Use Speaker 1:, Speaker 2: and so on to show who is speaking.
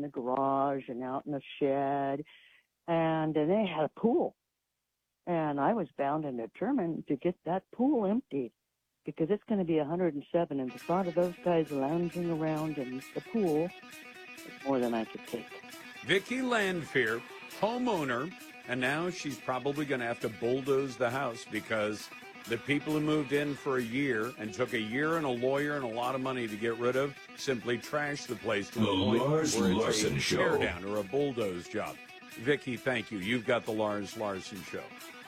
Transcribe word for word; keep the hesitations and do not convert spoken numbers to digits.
Speaker 1: the garage and out in the shed. And, and they had a pool. And I was bound and determined to get that pool emptied because it's going to be one hundred seven. And the thought of those guys lounging around in the pool is more than I could take.
Speaker 2: Vicki Landfear, homeowner, and now she's probably going to have to bulldoze the house because the people who moved in for a year and took a year and a lawyer and a lot of money to get rid of simply trashed the place to
Speaker 3: the
Speaker 2: the point
Speaker 3: Lars
Speaker 2: where it's
Speaker 3: Larson
Speaker 2: a
Speaker 3: Show.
Speaker 2: tear down or a bulldoze job. Vicki, thank you. You've got the Lars Larson Show.